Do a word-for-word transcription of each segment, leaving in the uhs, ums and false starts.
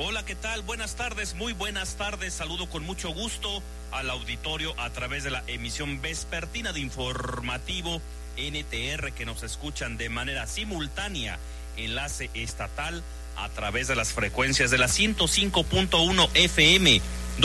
Hola, ¿qué tal? Buenas tardes, muy buenas tardes. Saludo con mucho gusto al auditorio a través de la emisión vespertina de informativo N T R, que nos escuchan de manera simultánea, enlace estatal a través de las frecuencias de la ciento cinco punto uno F M,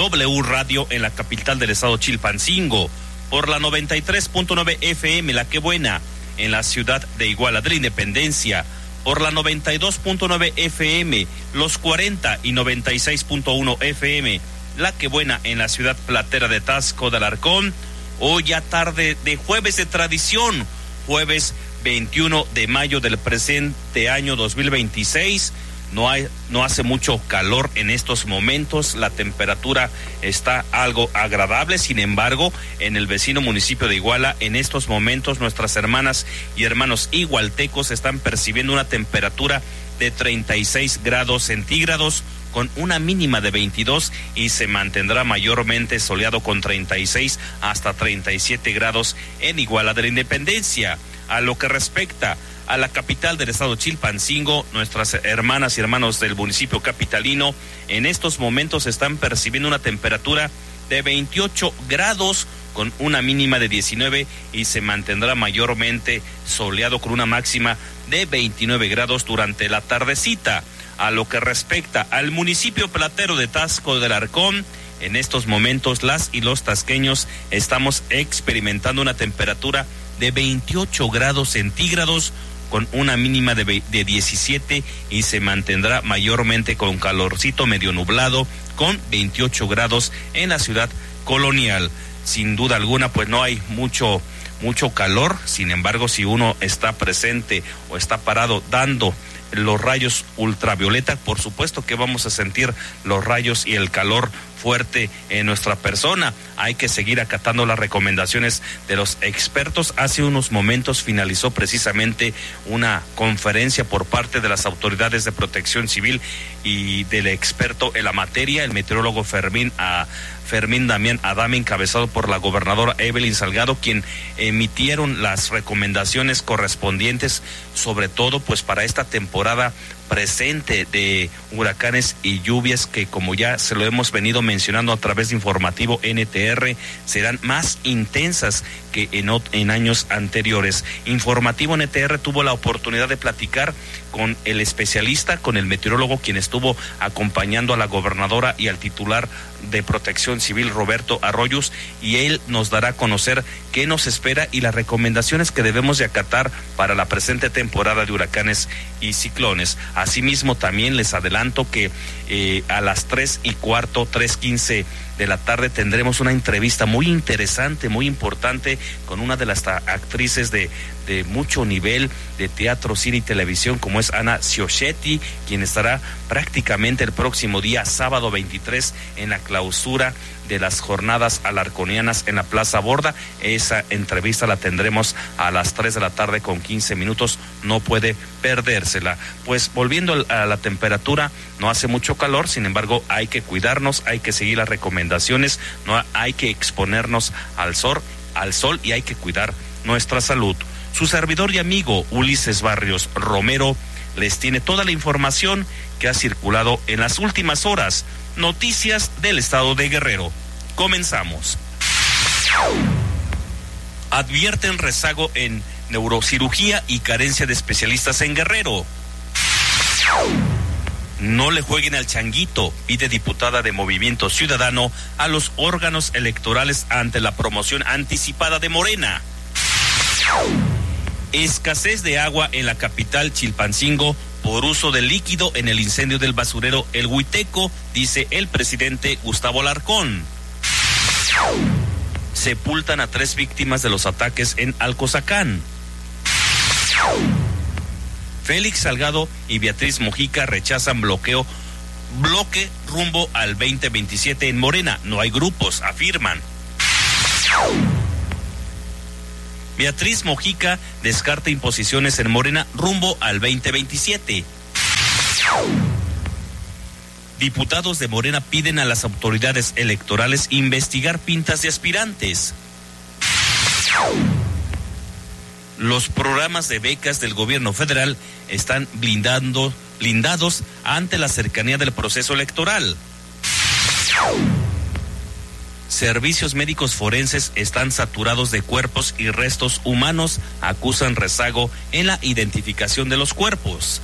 W Radio en la capital del estado Chilpancingo, por la noventa y tres punto nueve F M, La Qué Buena, en la ciudad de Iguala de la Independencia, por la noventa y dos punto nueve F M, Los cuarenta y noventa y seis punto uno F M, La Qué Buena en la ciudad platera de Taxco de Alarcón. Hoy ya tarde de jueves de tradición, jueves veintiuno de mayo del presente año dos mil veintiséis. No hay, no hace mucho calor en estos momentos, la temperatura está algo agradable. Sin embargo, en el vecino municipio de Iguala, en estos momentos nuestras hermanas y hermanos igualtecos están percibiendo una temperatura de treinta y seis grados centígrados con una mínima de veintidós, y se mantendrá mayormente soleado con treinta y seis hasta treinta y siete grados en Iguala de la Independencia. A lo que respecta a la capital del estado Chilpancingo, nuestras hermanas y hermanos del municipio capitalino en estos momentos están percibiendo una temperatura de veintiocho grados con una mínima de diecinueve, y se mantendrá mayormente soleado con una máxima de veintinueve grados durante la tardecita. A lo que respecta al municipio platero de Taxco del Alarcón, en estos momentos las y los tasqueños estamos experimentando una temperatura de veintiocho grados centígrados con una mínima de, de diecisiete, y se mantendrá mayormente con calorcito medio nublado con veintiocho grados en la ciudad colonial. Sin duda alguna, pues no hay mucho mucho calor. Sin embargo, si uno está presente o está parado dando los rayos ultravioleta, por supuesto que vamos a sentir los rayos y el calor fuerte en nuestra persona. Hay que seguir acatando las recomendaciones de los expertos. Hace unos momentos finalizó precisamente una conferencia por parte de las autoridades de protección civil y del experto en la materia, el meteorólogo Fermín a Fermín Damián Adame, encabezado por la gobernadora Evelyn Salgado, quien emitieron las recomendaciones correspondientes, sobre todo pues para esta temporada presente de huracanes y lluvias que, como ya se lo hemos venido mencionando a través de informativo N T R, serán más intensas que en, en años anteriores. Informativo N T R tuvo la oportunidad de platicar con el especialista, con el meteorólogo, quien estuvo acompañando a la gobernadora y al titular de Protección Civil, Roberto Arroyos, y él nos dará a conocer qué nos espera y las recomendaciones que debemos de acatar para la presente temporada de huracanes y ciclones. Asimismo, también les adelanto que eh, a las tres y cuarto, tres quince de la tarde tendremos una entrevista muy interesante, muy importante, con una de las actrices de, de mucho nivel de teatro, cine y televisión, como es Ana Ciochetti, quien estará prácticamente el próximo día, sábado veintitrés, en la clausura de las jornadas alarconianas en la Plaza Borda. Esa entrevista la tendremos a las tres de la tarde con quince minutos, no puede perdérsela. Pues volviendo a la temperatura, no hace mucho calor, sin embargo hay que cuidarnos, hay que seguir las recomendaciones, no hay que exponernos al sol, al sol y hay que cuidar nuestra salud. Su servidor y amigo Ulises Barrios Romero les tiene toda la información que ha circulado en las últimas horas. Noticias del estado de Guerrero. Comenzamos. Advierten rezago en neurocirugía y carencia de especialistas en Guerrero. No le jueguen al changuito, pide diputada de Movimiento Ciudadano a los órganos electorales ante la promoción anticipada de Morena. Escasez de agua en la capital Chilpancingo por uso de líquido en el incendio del basurero El Huiteco, dice el presidente Gustavo Alarcón. Sepultan a tres víctimas de los ataques en Alcozacán. Félix Salgado y Beatriz Mojica rechazan bloqueo, bloque rumbo al veinte veintisiete en Morena. No hay grupos, afirman. Beatriz Mojica descarta imposiciones en Morena rumbo al veinte veintisiete. Diputados de Morena piden a las autoridades electorales investigar pintas de aspirantes. Los programas de becas del gobierno federal están blindando blindados ante la cercanía del proceso electoral. Servicios médicos forenses están saturados de cuerpos y restos humanos, acusan rezago en la identificación de los cuerpos.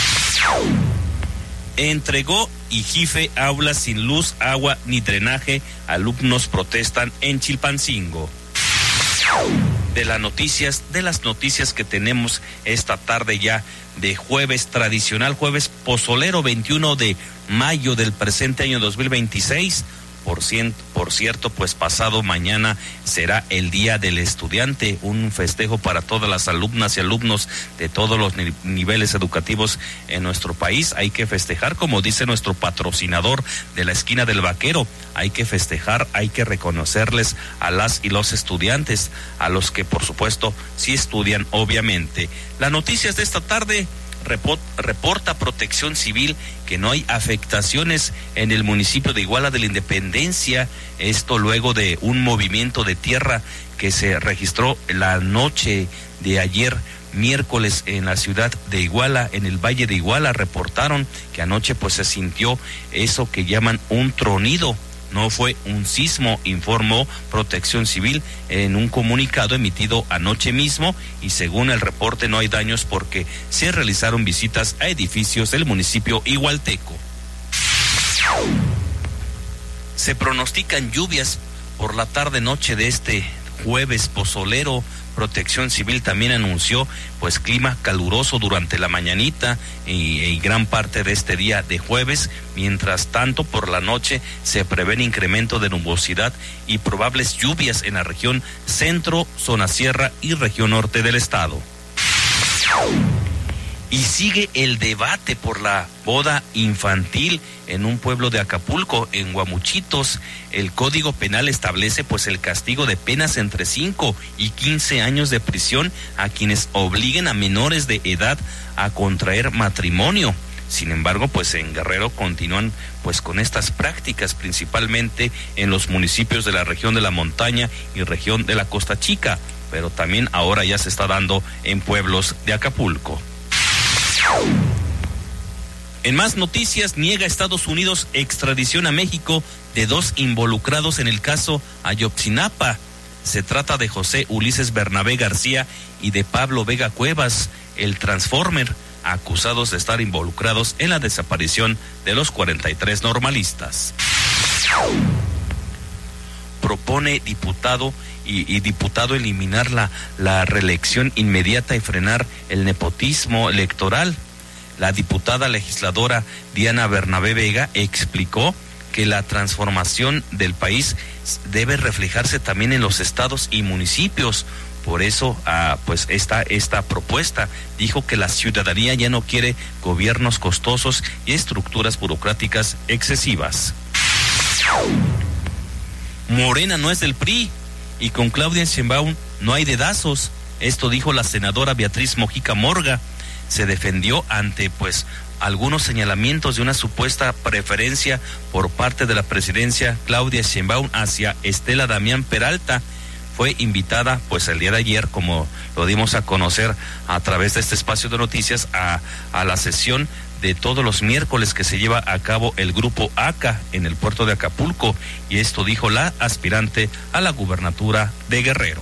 Entregó IJIFE aulas sin luz, agua ni drenaje, alumnos protestan en Chilpancingo. De las noticias, de las noticias que tenemos esta tarde ya de jueves tradicional, jueves pozolero, veintiuno de mayo del presente año dos mil veintiséis. Por, ciento, por cierto, pues pasado mañana será el Día del Estudiante, un festejo para todas las alumnas y alumnos de todos los ni- niveles educativos en nuestro país. Hay que festejar, como dice nuestro patrocinador de la esquina del Vaquero, hay que festejar, hay que reconocerles a las y los estudiantes, a los que por supuesto sí estudian, obviamente. Las noticias de esta tarde. Reporta Protección Civil que no hay afectaciones en el municipio de Iguala de la Independencia, esto luego de un movimiento de tierra que se registró la noche de ayer miércoles en la ciudad de Iguala, en el Valle de Iguala. Reportaron que anoche pues se sintió eso que llaman un tronido. No fue un sismo, informó Protección Civil en un comunicado emitido anoche mismo, y según el reporte no hay daños porque se realizaron visitas a edificios del municipio igualteco. Se pronostican lluvias por la tarde-noche de este jueves pozolero. Protección Civil también anunció pues clima caluroso durante la mañanita y, y gran parte de este día de jueves. Mientras tanto, por la noche se prevé incremento de nubosidad y probables lluvias en la región centro, zona sierra y región norte del estado. Y sigue el debate por la boda infantil en un pueblo de Acapulco, en Guamuchitos. El Código Penal establece pues el castigo de penas entre cinco y quince años de prisión a quienes obliguen a menores de edad a contraer matrimonio. Sin embargo, pues en Guerrero continúan pues con estas prácticas, principalmente en los municipios de la región de la montaña y región de la Costa Chica, pero también ahora ya se está dando en pueblos de Acapulco. En más noticias, niega Estados Unidos extradición a México de dos involucrados en el caso Ayotzinapa. Se trata de José Ulises Bernabé García y de Pablo Vega Cuevas, el Transformer, acusados de estar involucrados en la desaparición de los cuarenta y tres normalistas. Propone diputado y, y diputado eliminar la, la reelección inmediata y frenar el nepotismo electoral. La diputada legisladora Diana Bernabé Vega explicó que la transformación del país debe reflejarse también en los estados y municipios. Por eso, ah, pues esta, esta propuesta dijo que la ciudadanía ya no quiere gobiernos costosos y estructuras burocráticas excesivas. Morena no es del P R I y con Claudia Sheinbaum no hay dedazos. Esto dijo la senadora Beatriz Mojica Morga. Se defendió ante pues algunos señalamientos de una supuesta preferencia por parte de la presidencia Claudia Sheinbaum hacia Estela Damián Peralta. Fue invitada pues el día de ayer, como lo dimos a conocer a través de este espacio de noticias, a, a la sesión de todos los miércoles que se lleva a cabo el grupo A C A en el puerto de Acapulco, y esto dijo la aspirante a la gubernatura de Guerrero.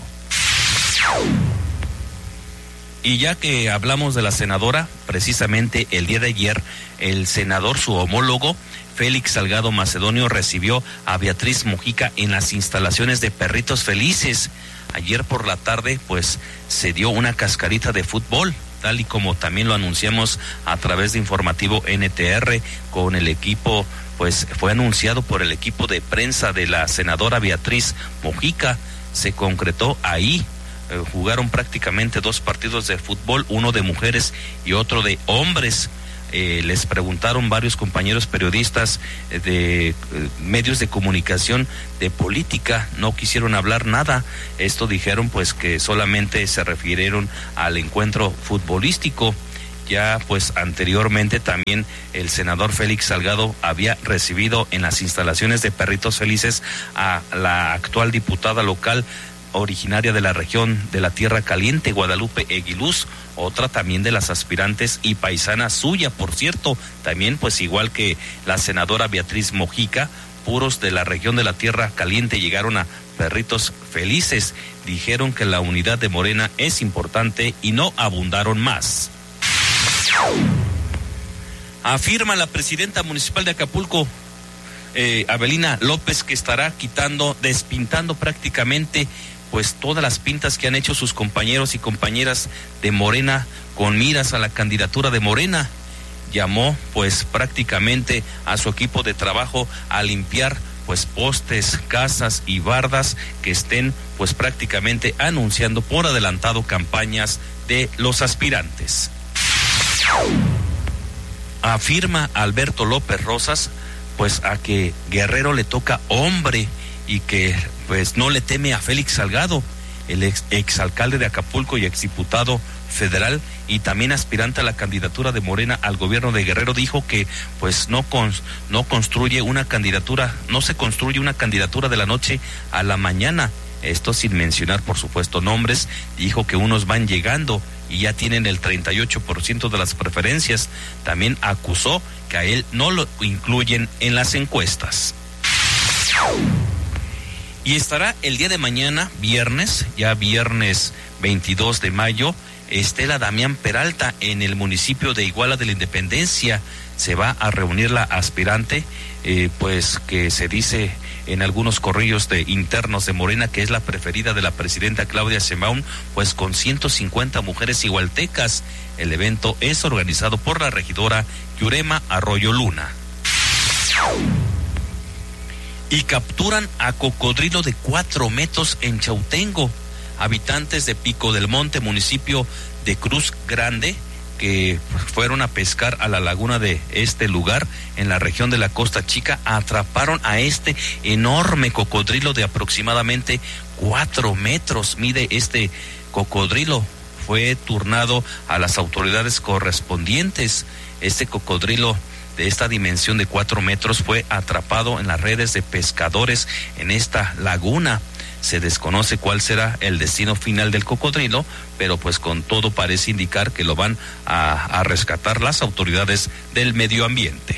Y ya que hablamos de la senadora, precisamente el día de ayer, el senador, su homólogo, Félix Salgado Macedonio, recibió a Beatriz Mojica en las instalaciones de Perritos Felices. Ayer por la tarde, pues, se dio una cascarita de fútbol, tal y como también lo anunciamos a través de Informativo N T R con el equipo, pues, fue anunciado por el equipo de prensa de la senadora Beatriz Mojica. Se concretó ahí. Eh, jugaron prácticamente dos partidos de fútbol, uno de mujeres y otro de hombres. Eh, les preguntaron varios compañeros periodistas eh, de eh, medios de comunicación de política, no quisieron hablar nada. Esto dijeron pues que solamente se refirieron al encuentro futbolístico. Ya pues anteriormente también el senador Félix Salgado había recibido en las instalaciones de Perritos Felices a la actual diputada local originaria de la región de la Tierra Caliente, Guadalupe Eguiluz, otra también de las aspirantes y paisana suya, por cierto, también pues igual que la senadora Beatriz Mojica, puros de la región de la Tierra Caliente llegaron a Perritos Felices, dijeron que la unidad de Morena es importante y no abundaron más. Afirma la presidenta municipal de Acapulco, eh, Abelina López, que estará quitando, despintando prácticamente pues todas las pintas que han hecho sus compañeros y compañeras de Morena con miras a la candidatura de Morena. Llamó pues prácticamente a su equipo de trabajo a limpiar pues postes, casas y bardas que estén pues prácticamente anunciando por adelantado campañas de los aspirantes. Afirma Alberto López Rosas pues a que Guerrero le toca hombre y que pues no le teme a Félix Salgado, el ex exalcalde de Acapulco y exdiputado federal y también aspirante a la candidatura de Morena al gobierno de Guerrero. Dijo que pues no con, no construye una candidatura, no se construye una candidatura de la noche a la mañana. Esto sin mencionar por supuesto nombres. Dijo que unos van llegando y ya tienen el treinta y ocho por ciento de las preferencias. También acusó que a él no lo incluyen en las encuestas. Y estará el día de mañana, viernes, ya viernes veintidós de mayo, Estela Damián Peralta en el municipio de Iguala de la Independencia. Se va a reunir la aspirante, eh, pues que se dice en algunos corrillos de internos de Morena que es la preferida de la presidenta Claudia Sheinbaum, pues con ciento cincuenta mujeres igualtecas. El evento es organizado por la regidora Yurema Arroyo Luna. Y capturan a cocodrilo de cuatro metros en Chautengo. Habitantes de Pico del Monte, municipio de Cruz Grande, que fueron a pescar a la laguna de este lugar en la región de la Costa Chica, atraparon a este enorme cocodrilo de aproximadamente cuatro metros. Mide este cocodrilo. Fue turnado a las autoridades correspondientes. Este cocodrilo de esta dimensión de cuatro metros fue atrapado en las redes de pescadores en esta laguna. Se desconoce cuál será el destino final del cocodrilo, pero pues con todo parece indicar que lo van a, a rescatar las autoridades del medio ambiente.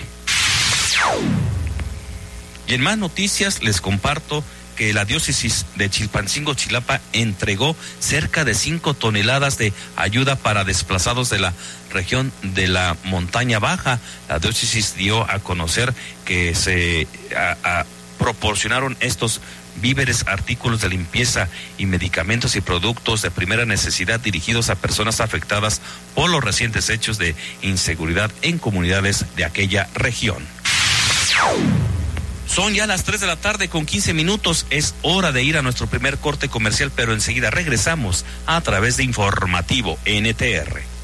Y en más noticias les comparto que la diócesis de Chilpancingo, Chilapa, entregó cerca de cinco toneladas de ayuda para desplazados de la región de la montaña baja. La diócesis dio a conocer que se a, a, proporcionaron estos víveres, artículos de limpieza y medicamentos y productos de primera necesidad dirigidos a personas afectadas por los recientes hechos de inseguridad en comunidades de aquella región. Son ya las tres de la tarde con quince minutos, es hora de ir a nuestro primer corte comercial, pero enseguida regresamos a través de Informativo N T R.